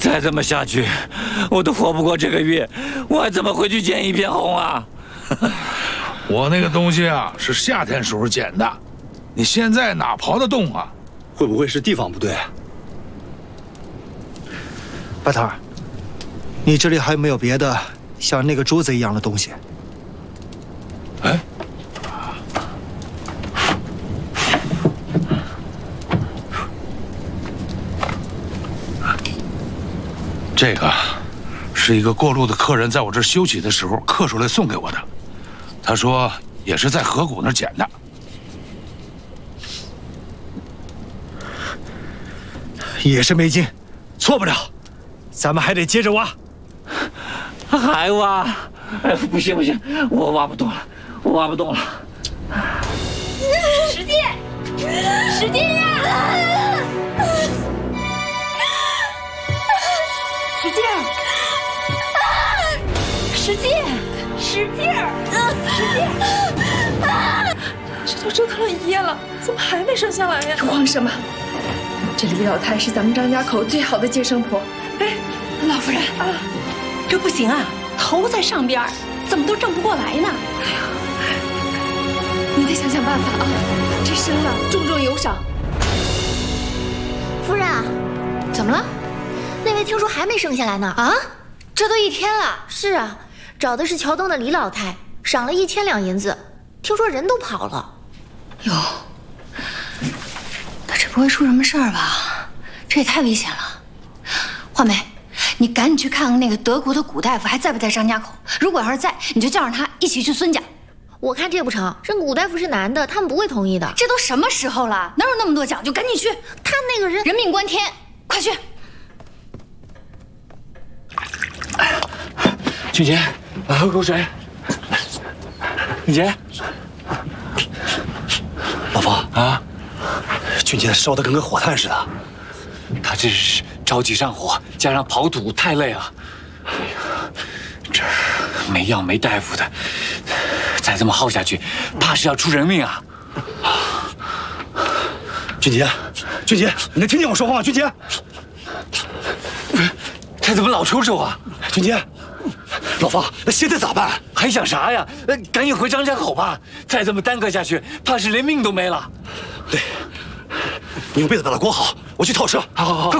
再这么下去，我都活不过这个月，我还怎么回去捡一片红啊？ 我那个东西啊，是夏天时候捡的，你现在哪刨得动啊？ 会不会是地方不对？ 白头儿，你这里还有没有别的像那个珠子一样的东西？ 哎，这个是一个过路的客人在我这儿休息的时候刻出来送给我的，他说也是在河谷那儿捡的。 也是没劲，错不了，咱们还得接着挖。 还挖？哎，不行不行，我挖不动了，我挖不动了。 使劲，使劲呀！使劲儿，使劲，使劲儿，使劲儿！这都折腾了1夜了，怎么还没生下来呀？ 慌什么？这李老太是咱们张家口最好的接生婆。 哎，老夫人啊，这不行啊，头在上边，怎么都正不过来呢？哎呀， 你得想想办法啊！这生了重重有赏。 夫人啊， 怎么了？ 那位听说还没生下来呢。 啊？这都1天了。 是啊，找的是桥东的李老太，赏了1000两银子，听说人都跑了。 哟，他这不会出什么事儿吧？这也太危险了。画眉，你赶紧去看看那个德国的古大夫还在不在张家口。如果要是在，你就叫上他一起去孙家。 我看这不成，这古大夫是男的，他们不会同意的。 这都什么时候了，哪有那么多讲究？赶紧去！ 他那个人人命关天，快去！ 俊杰，喝口水。俊杰， 老婆啊， 俊杰烧得跟个火炭似的。 他这是着急上火，加上刨土太累了。哎呀，这没药没大夫的，再这么耗下去，怕是要出人命啊！ 俊杰，俊杰，你能听见我说话吗？俊杰， 不是，他怎么老抽手啊？ 俊杰，老方，那现在咋办？ 还想啥呀？赶紧回张家口吧！再这么耽搁下去，怕是连命都没了。 对，你用被子把它裹好，我去套车。 好，快！